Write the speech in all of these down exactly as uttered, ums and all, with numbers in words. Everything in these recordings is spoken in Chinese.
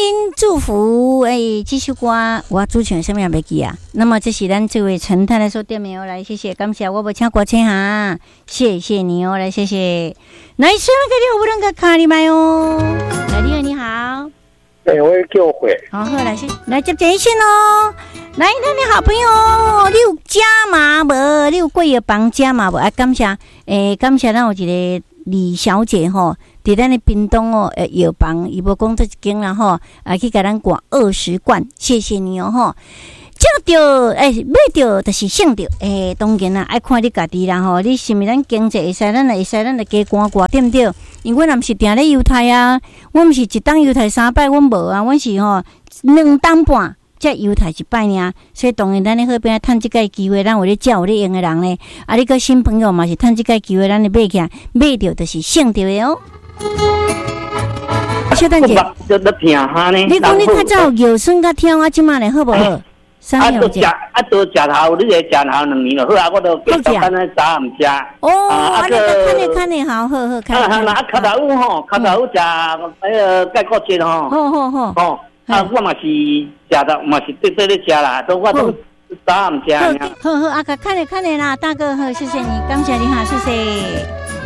祝福，哎，这首歌我主唱什么也袂记啊。那么这是咱这位陈太太所点名哦，来谢谢，感谢我无请歌请哈，谢谢你哦，来谢谢。来，虽然个你好，不能个卡你麦哦。来，你好，你好。 对，我叫会。 好，好，来先来接电线哦。来，咱的好朋友，你有加码无？你有过药房加码无？啊，感谢，诶、欸，感谢咱有一个李小姐吼。伫咱的屏东哦，呃，药房伊无讲这一间啦吼，啊去给咱挂二十罐，谢谢你哦吼。叫着诶，买着就是省着诶，当然啦，爱看你家己啦吼。你是毋是咱经济会使，咱会使，咱就加挂挂，对毋对？因为我若是定咧犹太啊，我毋是一档犹太三摆，阮无啊，阮是吼两档半。才犹太一摆尔，所以当然咱咧好边趁即个机会，咱有咧教有咧用诶人咧，啊，你个新朋友嘛是趁即个机会，咱咧买起来，买着就是省着诶哦。小等者，你讲你较早腰酸甲痛啊，即马咧好无好？ 啊，都食啊，都食头，你个食头两年就好啊，我都继续干咧早暗食。 哦，啊，你看咧看咧，好好好，看。 啊，啊，脚头有吼，脚头有食迄个钙骨精吼。 好好好。 哦。啊，我嘛是食到，嘛是对对咧食啦，都我都早暗食。 好好，啊，看咧看咧啦，大哥好，谢谢你，感谢你哈，谢谢。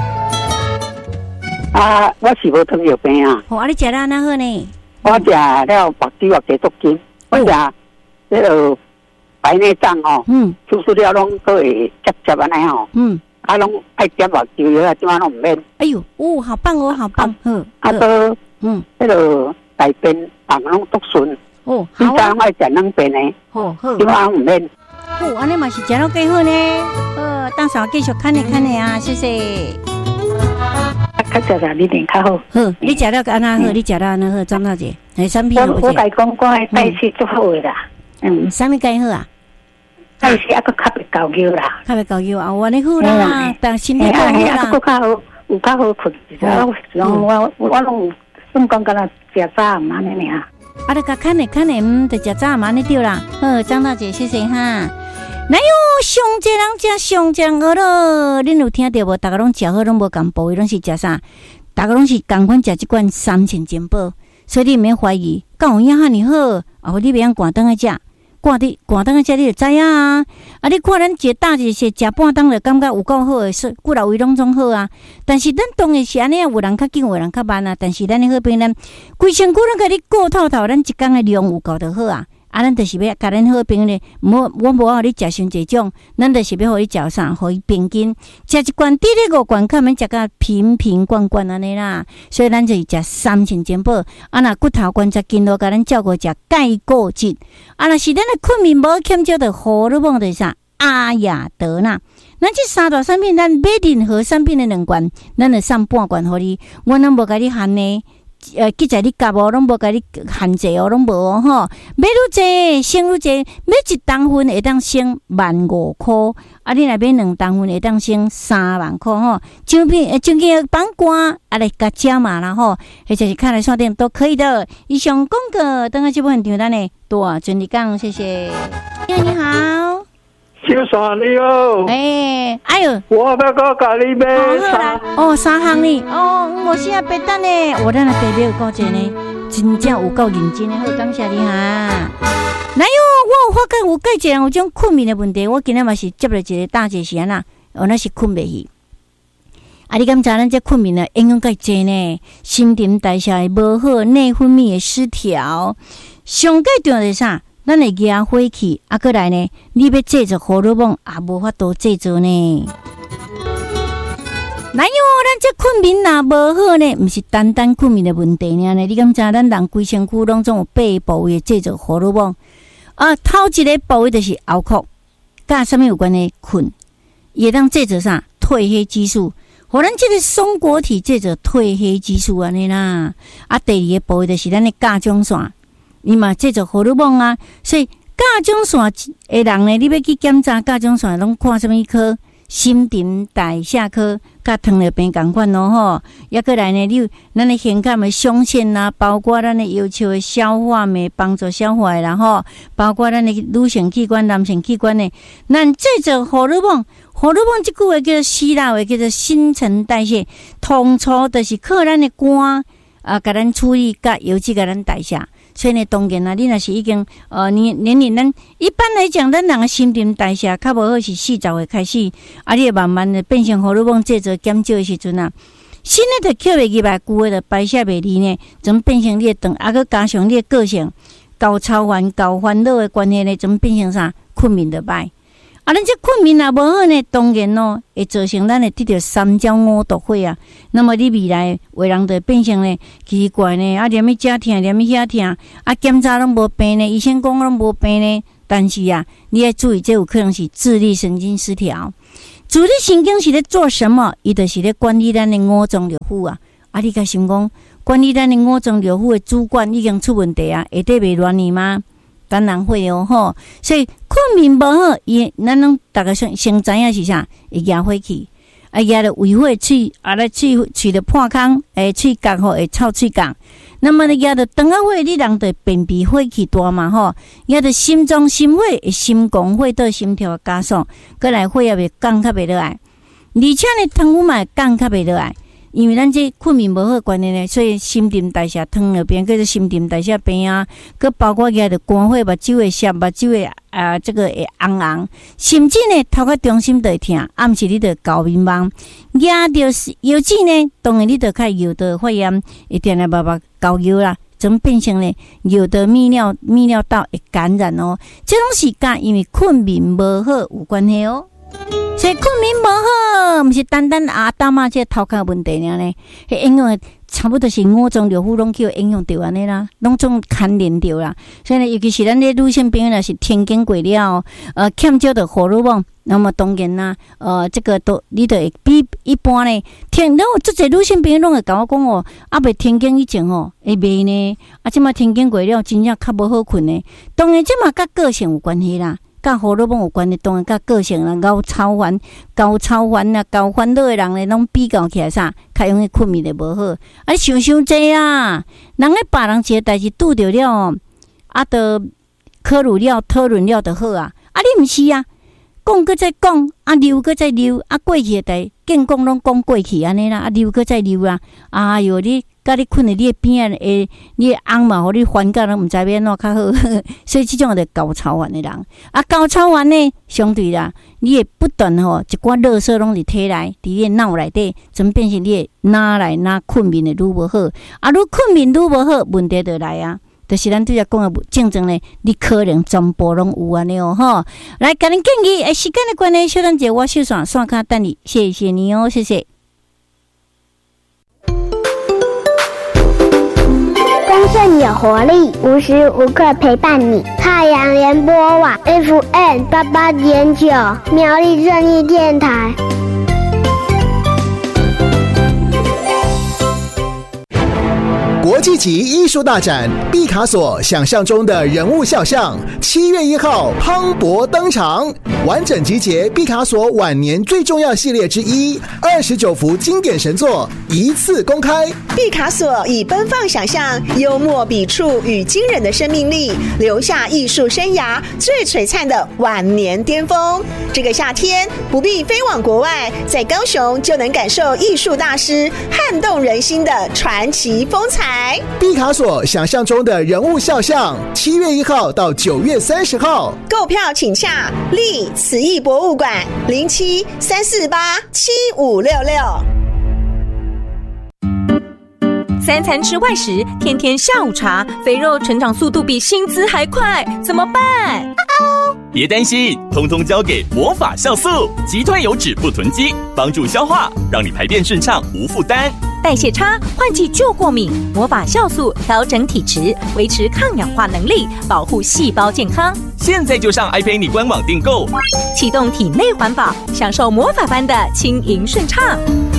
啊，我是无糖尿病啊。 哦，啊，你食了安那好呢？ 我食了白猪肉鸡足筋，我食迄个白内障哦，嗯，手术了拢都会接接安尼哦，嗯，啊，拢爱点目睭药啊，怎啊拢唔免。 哎呦，哦，好棒哦，好棒， 嗯，啊都，嗯，迄个大便人拢督顺，哦，好啊，拢爱食两便的，好好，怎啊拢唔免。 哦，安尼嘛是食了几好呢，呃，当时继续看你看你啊，谢谢。 较食食你点较好， 好，你食了安那好，你食了安那好，张大姐，哎，产品我我甲讲，我的代谢足好的啦， 嗯，啥物介好啊？ 代谢啊，佫较袂高腰啦， 较袂高腰啊，我尼好啦，但身体较好啦， 佫较好，有较好困，我我我拢算讲敢若食早暗安尼尔。 啊，你甲看咧看咧，嗯，就食早暗安尼对啦。好，张大姐，谢谢哈。哪有上济人食上济鹅咯？恁有听到无？大家拢食好，拢无共部位，拢是食啥？大家拢是共款食即罐三千金宝，所以你免怀疑，敢有影遐尼好？啊，你袂用赶灯来食，赶伫赶灯来食，你就知影啊！啊，你看咱一大一些食半灯就感觉有够好诶，是骨头位拢总好啊。但是咱当然是安尼啊，有人较紧，有人较慢啊。但是咱诶好病，咱规身躯拢甲你顾透透，咱一工诶量有够就好啊。啊，咱就是要甲咱好朋友咧，无我无互你食伤济种，咱就是要互你食啥，互伊平均，食一罐滴咧五罐，较免食甲瓶瓶罐罐安尼啦。所以咱就是食三千金宝，啊，若骨头关节筋络，甲咱照顾食钙固质。啊，若是咱的困眠无欠少的荷尔蒙就是啥阿雅德纳。咱这三大产品，咱买任何产品的两罐，咱就送半罐互你，我拢无甲你限呢。呃，记在你夹无，拢无甲你限制哦，拢无哦吼。买愈济，省愈济，买一担份会当省万五箍，啊，你若买两担份会当省三万箍吼。奖品呃，奖金绑瓜啊来加加码啦吼，或者是看来线顶都可以的。以上广告，等下这部分场咱呢，多准你讲，谢谢。你好，你好。 小三你好， 哎，哎呦， 我要个咖喱买三哦，三行呢，哦，我现在别等呢，我咱来代表高姐呢，真正有够认真的，好感谢你哈。来哟，我有发觉有介济人有种困眠的问题，我今日嘛是接了一个大姐是安那，哦，那是困袂去。啊，你敢知咱这困眠呢影响介济呢？新陈代谢无好，内分泌的失调，上介重要是啥？咱会压火气，啊，过来呢，你要制作荷尔蒙也无法度制作呢。哪有咱这困眠若无好呢？毋是单单困眠的问题呢。你敢知咱人规身躯拢总有八个部位制作荷尔蒙啊？头一个部位就是喉壳，甲啥物有关的困，也当制作啥褪黑激素，互咱这个松果体制作褪黑激素安尼啦。啊，第二个部位就是咱的甲状腺。你嘛制作荷尔蒙啊，所以甲状腺的人呢，你要去检查甲状腺，拢看什么科？新陈代谢科，甲糖尿病共款咯吼。抑过来呢，你有咱的胸腔的胸腺啊，包括咱的要求的消化酶，帮助消化的啦吼，包括咱的女性器官、男性器官呢，咱制作荷尔蒙。荷尔蒙这句话叫做希腊话，叫做新陈代谢，通初就是靠咱的肝啊，甲咱处理甲油脂甲咱代谢。 所以呢，当然啦，你若是已经呃年年龄，咱一般来讲，咱人的新陈代谢较无好是四十岁开始，啊，你慢慢的变成荷尔蒙制造减少的时阵啊，新的就吸袂入来，旧的就排泄袂离呢，怎变成你的肠，啊，佮加上你的个性高操烦、高烦恼的关系呢，怎变成啥？困眠就歹。啊，咱这困眠也无好呢，当然咯，会造成咱会得到三焦五毒火啊。那么你未来为人就变成呢奇怪呢，啊，连咪遮疼，连咪遐疼，啊，检查拢无病呢，医生讲拢无病呢。但是啊，你要注意，这有可能是自律神经失调。自律神经是咧做什么？伊就是咧管理咱的五脏六腑啊。啊，你甲想讲，管理咱的五脏六腑的主管已经出问题啊，会得袂乱去吗？当然会哦，吼！所以困眠无好，伊咱拢大家先先知影是啥？会压火气，啊压了胃火喙，啊来喙喙的破空，诶喙角吼会臭喙角。那么呢压着肠仔火，你人就便秘火气大嘛吼，压着心脏心火会心狂火到心跳加速，过来火也袂降较袂落来，而且呢汤污嘛会降较袂落来。因为咱这困眠无好关系呢，所以新陈代谢汤那边叫做新陈代谢病啊，佮包括个的肝火、目睭会涩、目睭会啊这个会红红，甚至呢头壳中心就会痛，暗时你就高面盲，压着腰子呢，当然你就较腰道发炎，会定来慢慢高腰啦，怎变成呢腰道泌尿泌尿道会感染哦，这种是甲因为困眠无好有关系哦。所以困眠无好，毋是单单阿大妈这头壳问题尔呢，迄影响差不多是五脏六腑拢去影响到安尼啦，拢总牵连到啦。所以呢，尤其是咱的女性朋友若是天经过了，呃，欠少的荷尔蒙，那么当然啦，呃，这个都你就会比一般呢，天，然后这些女性朋友拢会甲我讲哦，啊，未天经以前哦，会袂呢，啊，即马天经过了，真正较无好困呢。当然，即马甲个性有关系啦。甲荷尔蒙有关的，当然甲个性啦，高操烦、高操烦啊、高烦恼的人咧，拢比较起来啥，较容易困眠的无好。啊，想想这啊，人咧别人一个代志拄着了，啊，得考虑了、讨论了就好啊。啊，你毋是啊，讲搁再讲，啊，留搁再留，啊，过去的代见讲拢讲过去安尼啦，啊，留搁再留啊。哎哟，你。甲你困在你的边啊，诶，你的翁嘛，互你烦到拢毋知要安怎较好，所以即种就高操烦的人，啊，高操烦呢，相对啦，你会不断吼一寡垃圾拢伫体内，伫你的脑内底，怎变成你的哪来哪困眠的愈无好，啊，愈困眠愈无好，问题就来啊，就是咱拄则讲的症状呢，你可能全部拢有安尼哦，吼，来，甲恁建议，诶，时间的关系，小等者我收线，线卡等你，谢谢你哦，谢谢。 丰盛有活力，无时无刻陪伴你。太阳联播网 F M 八八点九，苗栗正义电台。 国际级艺术大展毕卡索想象中的人物肖像，七月一号磅礴登场，完整集结毕卡索晚年最重要系列之一，二十九幅经典神作一次公开。 毕卡索以奔放想象、幽默笔触与惊人的生命力，留下艺术生涯最璀璨的晚年巅峰。这个夏天不必飞往国外，在高雄就能感受艺术大师撼动人心的传奇风采。 毕卡索想象中的人物肖像，七月一号到九月三十号， 购票请洽立慈艺博物馆零七三四八七五六六。 三餐吃外食，天天下午茶，肥肉成长速度比薪资还快，怎么办？ 别担心，通通交给魔法酵素，击退油脂不囤积，帮助消化，让你排便顺畅无负担。 代谢差、换季就过敏，魔法酵素调整体质，维持抗氧化能力，保护细胞健康。 现在就上 iPay 官网订购， 启动体内环保，享受魔法般的轻盈顺畅。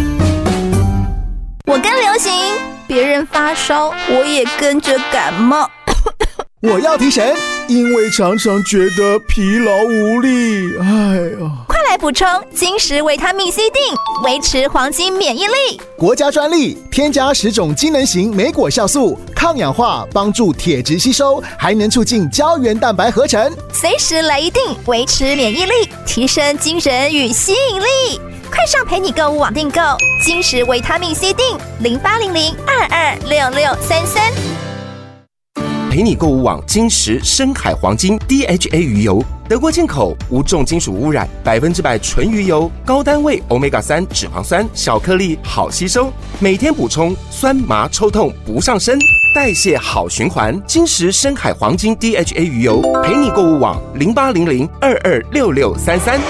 我跟流行，别人发烧，我也跟着感冒。 我要提神，因为常常觉得疲劳无力。哎呀， 快来补充金石维他命 C 锭，维持黄金免疫力。 国家专利，添加十种机能型莓果酵素，抗氧化，帮助铁质吸收，还能促进胶原蛋白合成。 随时来一锭，维持免疫力，提升精神与吸引力。快上陪你购物网订购金石维他命 C 锭，零八零零二二六六三三。 陪你购物网金石深海黄金 D H A 鱼油，德国进口，无重金属污染，百分之百纯鱼油，高单位 欧米伽三 脂肪酸，小颗粒好吸收，每天补充，酸麻抽痛不上身，代谢好循环。金石深海黄金 D H A 鱼油，陪你购物网零八零零二二六六三三。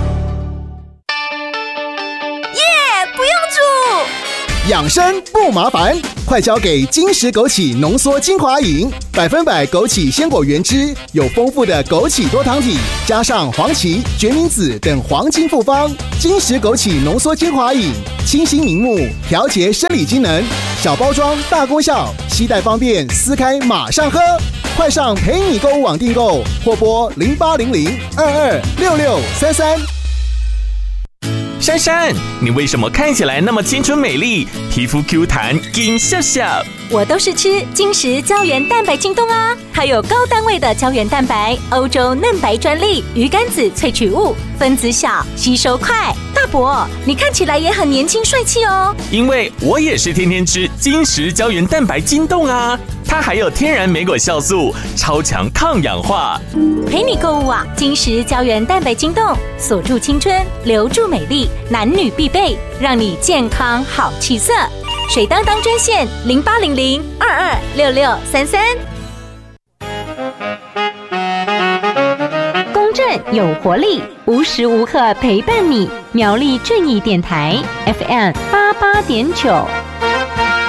养生不麻烦，快交给金石枸杞浓缩精华饮，百分百枸杞鲜果原汁，有丰富的枸杞多糖体，加上黄芪、决明子等黄金复方。金石枸杞浓缩精华饮，清新明目，调节生理机能，小包装大功效，携带方便，撕开马上喝。快上陪你购物网订购，或拨零八零零二二六六三三。 珊珊，你为什么看起来那么清纯美丽，皮肤 Q 弹，金笑笑？ 我都是吃金石胶原蛋白晶冻啊，还有高单位的胶原蛋白，欧洲嫩白专利，鱼肝子萃取物，分子小，吸收快。大伯，你看起来也很年轻帅气哦。 因为我也是天天吃金石胶原蛋白晶冻啊，它还有天然莓果酵素，超强抗氧化。 陪你购物网金石胶原蛋白晶冻，锁住青春，留住美丽，男女必备，让你健康好气色。水当当专线零八零零二二六六三三。公正有活力，无时无刻陪伴你。苗栗正义电台 F M 八八点九。